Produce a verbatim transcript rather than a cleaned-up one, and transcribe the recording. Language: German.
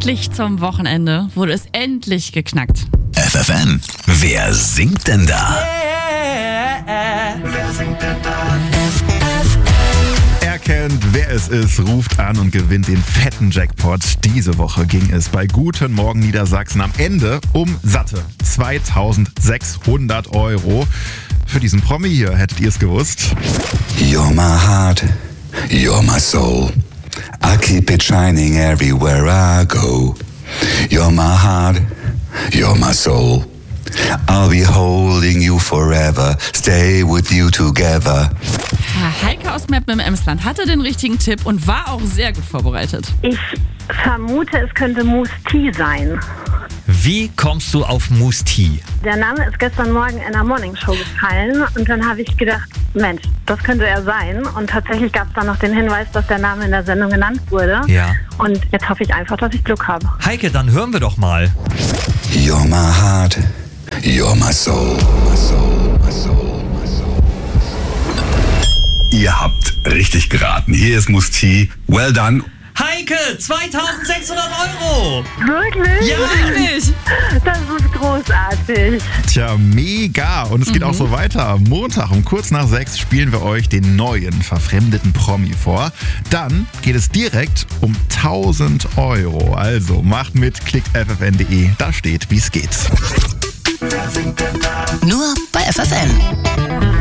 Pünktlich zum Wochenende wurde es endlich geknackt. F F M, wer singt denn da? Wer singt denn da? Erkennt, wer es ist, ruft an und gewinnt den fetten Jackpot. Diese Woche ging es bei Guten Morgen Niedersachsen am Ende um satte zweitausendsechshundert Euro. Für diesen Promi hier, hättet ihr es gewusst? You're my heart, you're my soul. I keep it shining everywhere I go. You're my heart, you're my soul. I'll be holding you forever, stay with you together. Heike aus Meppen im Emsland hatte den richtigen Tipp und war auch sehr gut vorbereitet. Ich vermute, es könnte Mousse Tea sein. Wie kommst du auf Mousse Tea? Der Name ist gestern Morgen in der Morning Show gefallen und dann habe ich gedacht, Mensch, das könnte er sein. Und tatsächlich gab es dann noch den Hinweis, dass der Name in der Sendung genannt wurde. Ja. Und jetzt hoffe ich einfach, dass ich Glück habe. Heike, dann hören wir doch mal. You're my heart, you're my soul. My soul, my soul, my soul. Ihr habt richtig geraten. Hier ist Mousse Tea. Well done. Heike, zweitausendsechshundert Euro! Wirklich? Ja, Wirklich? Das ist großartig. Tja, mega. Und es geht auch so weiter. Montag um kurz nach sechs spielen wir euch den neuen verfremdeten Promi vor. Dann geht es direkt um tausend Euro. Also macht mit, klickt f f n punkt d e. Da steht, wie es geht. Nur bei F F M.